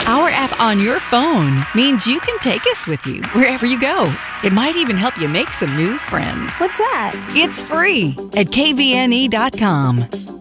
Our app on your phone means you can take us with you wherever you go. It might even help you make some new friends. What's that? It's free at kvne.com.